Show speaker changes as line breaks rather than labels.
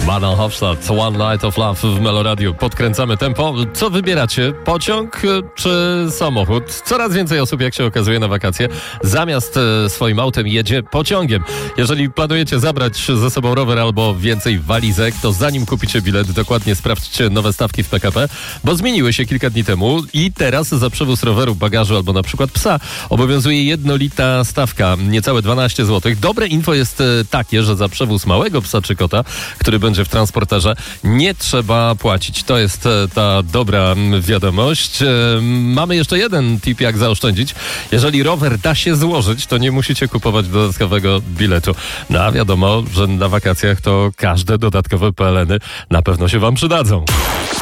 Madam Hofstadt, One Night of Love w Meloradiu. Podkręcamy tempo. Co wybieracie? Pociąg czy samochód? Coraz więcej osób, jak się okazuje, na wakacje zamiast swoim autem jedzie pociągiem. Jeżeli planujecie zabrać ze sobą rower albo więcej walizek, to zanim kupicie bilet, dokładnie sprawdźcie nowe stawki w PKP, bo zmieniły się kilka dni temu i teraz za przewóz roweru, bagażu albo na przykład psa obowiązuje jednolita stawka, niecałe 12 zł. Dobre info jest takie, że za przewóz małego psa czy kota, który będzie w transporterze, nie trzeba płacić. To jest ta dobra wiadomość. Mamy jeszcze jeden tip, jak zaoszczędzić. Jeżeli rower da się złożyć, to nie musicie kupować dodatkowego biletu. No a wiadomo, że na wakacjach to każde dodatkowe PLN-y na pewno się wam przydadzą.